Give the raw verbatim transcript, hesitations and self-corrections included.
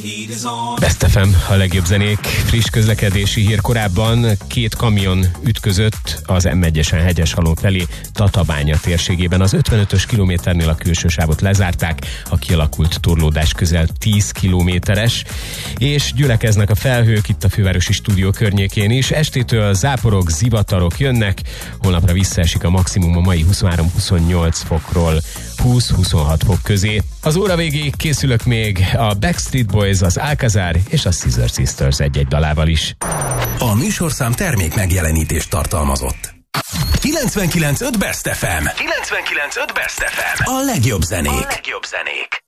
Best ef em, a legjobb zenék. Friss közlekedési hír: korábban két kamion ütközött az em egyesen Hegyeshalom felé Tatabánya térségében. Az ötvenötös kilométernél a külső sávot lezárták, a kialakult torlódás közel tíz kilométeres, és gyülekeznek a felhők itt a fővárosi stúdió környékén is. Estétől záporok, zivatarok jönnek, holnapra visszaesik a maximum a mai huszonhárom-huszonnyolc fokról húsz-huszonhat fok közé. Az óra végéig készülök még a Backstreet Boys, az Alcazar és a Scissor Sisters egy-egy dalával is. A műsorszám termék megjelenítést tartalmazott. kilencvenkilenc pont öt Best ef em. kilencvenkilenc pont öt Best ef em. A legjobb zenék. A legjobb zenék.